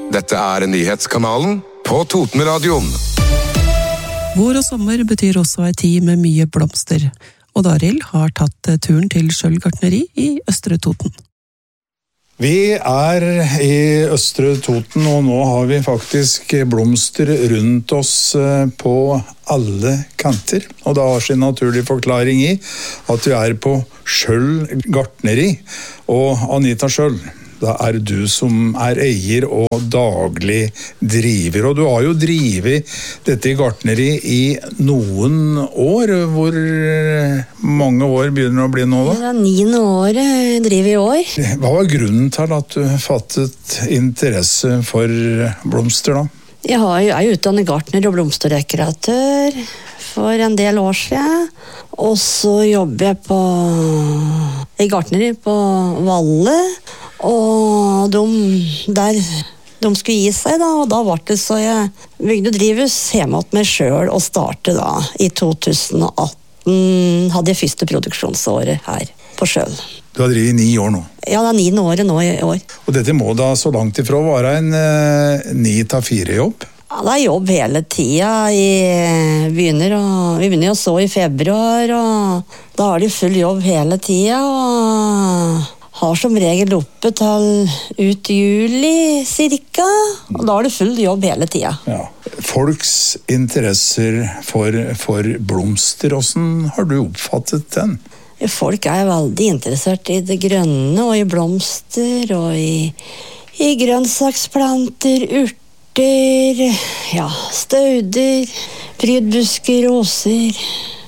Dette nyhetskanalen på Totenradioen. Vår og sommer betyr også en tid med mye blomster, og Daril har tatt turen til Skjold gartneri i Østre Toten. Vi i Østre Toten, og nå har vi faktisk blomster rundt oss på alle kanter. Og det har sin naturlige forklaring i at vi på Skjold gartneri, og Anita Skjold, da du som eier og daglig driver. Og du har jo drivet dette gartneri i noen år. Hvor mange år begynner det å bli nå da? Det 9. året jeg driver i år. Hva var grunnen til at du fattet interesse for blomster da? Jeg er utdannet gartner og blomsterdekoratør for en del år siden. Og så jobber jeg i gartneri på Valle. Og de skulle gi seg da, og da var det så jeg bygde drivhus hjemme til meg selv og startet da i 2018. Hadde jeg første produksjonsåret her på Skjold. Du har drivet i 9 år nå? Ja, det 9. året nå i år. Og dette må da så langt ifra være en 9-4 jobb? Ja, det jobb hele tiden. Vi begynner å så i februar, og da har de full jobb hele tiden, og har som regel oppe til ut juli cirka, og da har du full jobb hele tiden. Ja. Folks interesser for blomster, hvordan har du oppfattet den? Folk veldig interessert i det grønne, og i blomster, og i grønnsaksplanter, urter, ja, stauder, prydbusker, roser.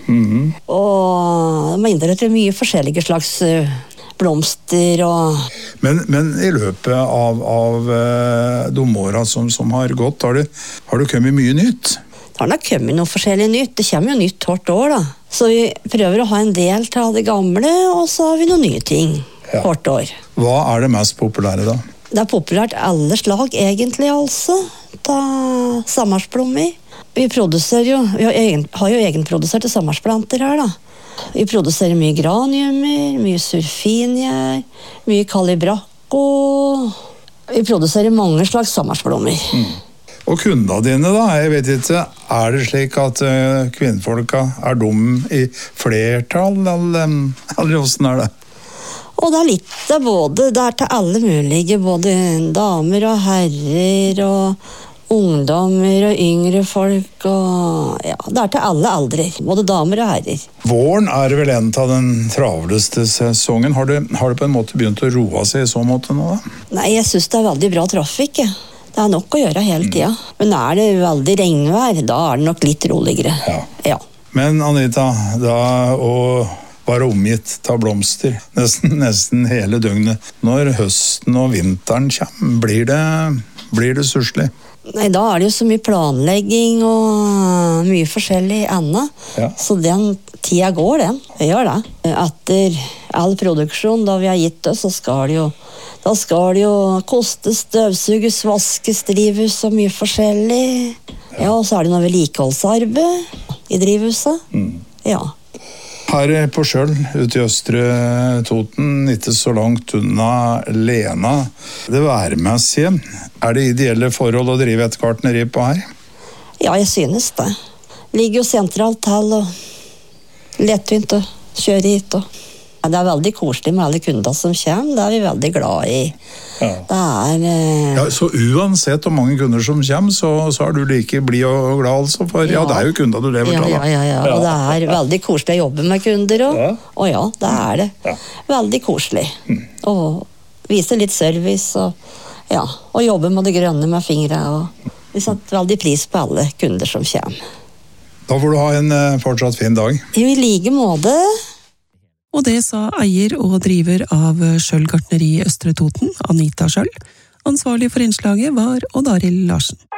Og de interessert i mye forskjellige slags blomster og... Men i løpet av de årene som har gått, har det kommet mye nytt? Det har nok kommet noe forskjellig nytt. Det kommer jo nytt hvert år da. Så vi prøver å ha en del av det gamle, og så har vi noen nye ting hvert år. Hva det mest populære da? Det populært alle slag egentlig altså. Da sammarsblommer. Vi har jo egenproduserte sammarsplanter her da. Vi produserer mye graniumer, mye surfinier, mye kalibracco. Vi produserer mange slags sommersblommer. Og kundene dine da, jeg vet ikke, det slik at kvinnfolka dum i flertall, eller hvordan det? Og det litt av både, det til alle mulige, både damer og herrer og ungdommer og yngre folk, og ja, det til alle aldre, både damer og herrer. Våren det vel en av den travleste sesongen. Har du på en måte begynt å roe seg i så måte nå da? Nei, jeg synes det veldig bra trafikk. Det nok å gjøre hele tiden. Men det veldig regnvær, da det nok litt roligere. Ja. Men Anita, da å være omgitt av blomster nesten hele døgnet, når høsten og vinteren kommer, blir det surslig? Nei, da det jo så mye planlegging og mye forskjellig annet. Ja. Så den tida går, den. Vi gjør det. Etter all produksjon, da vi har gitt det, så skal det jo kostes, støvsuges, vaskes, drivhus og mye forskjellig. Ja, og så det noe vedlikeholdsarbeid i drivhuset. Ja. Her på Skjold, ute i Østre Toten, ikke så langt unna Lena. Det værmessige, det ideelle forhold å drive et gartneri på her? Ja, jeg synes det. Ligger jo sentralt til, og lettvint å kjøre hit. Det veldig koselig med alle kunder som kommer, det vi veldig glad i. Ja. Ja, så uansett hvor mange kunder som kommer, så du like blid og glad altså, for ja, det jo kunder du lever til da. Ja, og det veldig koselig å jobbe med kunder også. Og ja, det det. Ja. Veldig koselig. Og vise litt service, og jobbe med det grønne med fingre, og vi setter veldig pris på alle kunder som kommer. Da får du ha en fortsatt fin dag. I like måte. Og det sa eier og driver av Skjold gartneri i Østre Toten, Anita Skjold. Ansvarlig for innslaget var Odd Arild Larsen.